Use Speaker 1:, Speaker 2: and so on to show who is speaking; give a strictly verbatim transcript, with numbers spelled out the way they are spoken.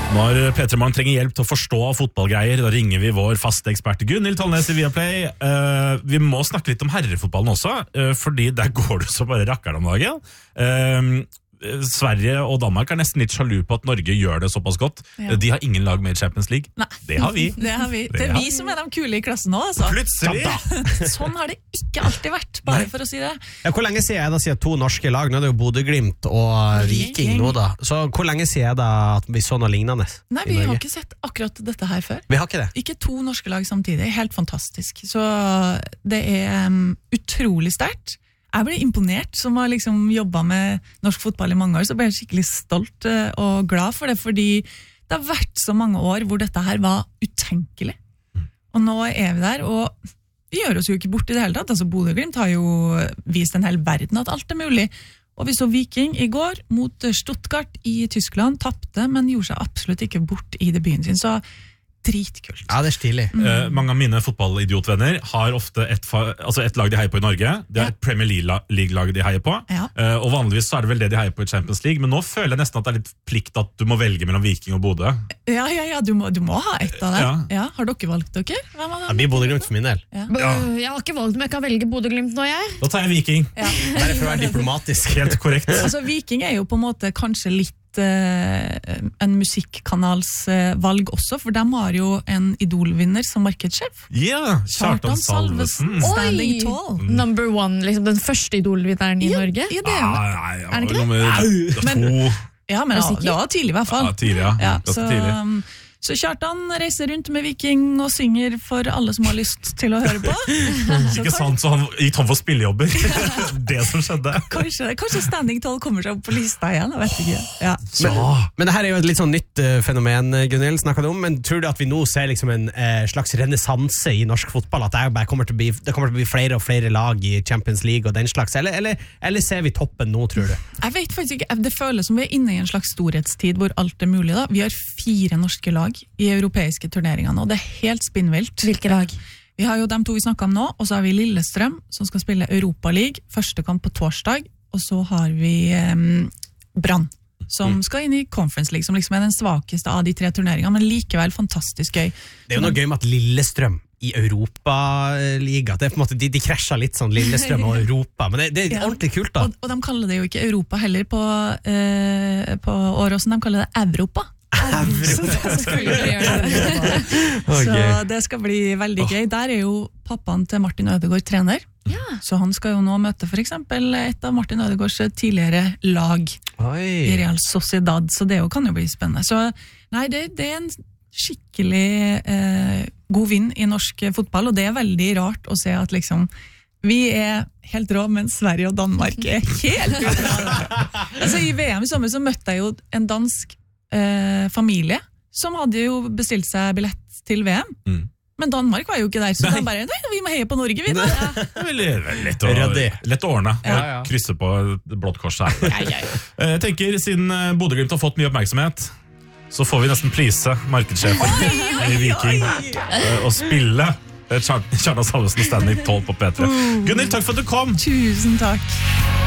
Speaker 1: Når P tre Morgen trenger hjelp til å forstå fotballgreier, da ringer vi vår faste ekspert Gunhild Tollnes i Viaplay. Uh, vi må snakke litt om herrefotballen også, uh, fordi der går det så bare rakkeren om dagen. Uh, Sverige og Danmark er nesten litt sjalu på at Norge gjør det såpass godt. Ja. De har ingen lag med i Champions League.
Speaker 2: Nei.
Speaker 1: Det har vi.
Speaker 2: Det, har vi. det, det er vi som er de kule i klassen nå, altså.
Speaker 1: Plutselig!
Speaker 2: Sånn har det ikke alltid vært, bare Nei. For å si det.
Speaker 3: Ja, hvor lenge siden er det siden to norske lag? Nå er det jo Bodø-Glimt og Viking nå da. Så hvor lenge siden er det at vi så noe lignende?
Speaker 2: Nei, vi har ikke sett akkurat dette her før.
Speaker 3: Vi har ikke det?
Speaker 2: Ikke to norske lag samtidig. Helt fantastisk. Så det er um, utrolig sterkt. Jeg ble imponert, som har liksom jobbet med norsk fotball i mange år, så ble jeg skikkelig stolt og glad for det, fordi det har vært så mange år hvor dette her var utenkelig. Og nå er vi der, og vi gjør oss jo ikke bort i det hele tatt. Altså, Bodø-Glimt har jo vist en hel verden at alt er mulig. Og vi så Viking i går mot Stuttgart i Tyskland, tappte, men gjorde seg absolutt ikke bort i debuten sin, så dritkult.
Speaker 3: Ja, det er stilig.
Speaker 1: Mm. Uh, mange av mine fotballidiotvenner har ofte et, altså et lag de heier på i Norge. Det er ja. Et Premier League-lag de heier på.
Speaker 2: Ja.
Speaker 1: Uh, og vanligvis så er det vel det de heier på i Champions League, men nå føler jeg nesten at det er litt plikt at du må velge mellom Viking og Bodø.
Speaker 2: Ja, ja, ja, du må, du må ha ett av det. Ja. Ja, har dere valgt dere? Hvem har
Speaker 3: det blir Bodø-Glimt for min del.
Speaker 4: Ja. Ja. Jeg har ikke valgt, men jeg kan velge Bodø-Glimt nå, jeg.
Speaker 1: Da tar jeg Viking.
Speaker 2: Ja.
Speaker 3: Det er for å være diplomatisk.
Speaker 1: Helt korrekt.
Speaker 2: Altså, Viking er jo på en måte kanskje litt en musikkanals valg også, for de har jo en idolvinner som markedssjef.
Speaker 1: Ja, yeah, Kjartan Salvesen.
Speaker 2: Standing tall.
Speaker 4: Mm. Number one, liksom den første idolvinneren i
Speaker 2: ja,
Speaker 4: Norge.
Speaker 2: Ja, det er,
Speaker 1: ah, nei, ja,
Speaker 2: er det ikke
Speaker 1: det?
Speaker 2: Nei. Men, ja, men ja, det var tidlig i hvert fall.
Speaker 1: Ja, tidlig, ja.
Speaker 2: Ja, så,
Speaker 1: tidlig.
Speaker 2: Så Kjartan reiser rundt med Viking og synger for alle som har lyst til å høre på.
Speaker 1: Så ikke sant, så han gikk tom for spillejobber. Det som skjedde.
Speaker 2: Kanskje, kanskje Standing Tall kommer seg opp på lista igjen, jeg vet ikke. Ja.
Speaker 3: Men, men det her er jo et litt sånn nytt uh, fenomen, Gunhild snakket om, men tror du at vi nå ser liksom en uh, slags renessanse i norsk fotball, at det, bare kommer til å bli, det kommer til å bli flere og flere lag i Champions League og den slags, eller, eller, eller ser vi toppen nå, tror du?
Speaker 2: Jeg vet faktisk ikke, det føles som vi er inne i en slags storhetstid hvor alt er mulig da. Vi har fire norske lag i europeiske turneringer nå, det er helt spinnvilt.
Speaker 4: Hvilke lag?
Speaker 2: Vi har jo dem to vi snakket om nå, og så har vi Lillestrøm som skal spille Europa League, første kamp på torsdag, og så har vi um, Brann som skal inn i Conference League, som liksom er den svakeste av de tre turneringene, men likevel fantastisk gøy.
Speaker 3: Det er jo noe gøy med at Lillestrøm i Europaliga, det er på en måte, de, de krasjer litt sånn Lillestrøm og Europa, men det, det er ja. Ordentlig kult da.
Speaker 2: Og, og de kaller det jo ikke Europa heller på, uh, på Åråsen, de kaller det Europa. Så det, skal okay. så det skal bli veldig gøy. Der er jo pappaen til Martin Ødegaard trener.
Speaker 4: Ja.
Speaker 2: Så han skal jo nå møte for eksempel et av Martin Ødegaards tidligere lag
Speaker 3: Oi.
Speaker 2: I Real Sociedad, så det jo kan jo bli spennende. Så nei, det, det er en skikkelig eh, god vinn i norsk fotball, og det er veldig rart å se at liksom vi er helt rå, men Sverige og Danmark er helt rå. Altså i V M i sommer så møtte jeg jo en dansk Eh, familie som hadde jo bestilt seg billett til V M mm. men Danmark var jo ikke der, så de bare, nei, vi må heie på Norge vi da. Ja.
Speaker 1: Det er veldig, veldig lett, å, lett å ordne ja, ja. Krysse på blått kors her. Ja, ja, ja. Jeg tenker, siden Bodø-Glimt har fått mye oppmerksomhet, så får vi nesten please markedssjefen i Viking og spille Kjartan Salvesen Standing tall på P tre. uh. Gunhild, takk for at du kom.
Speaker 2: Tusen takk.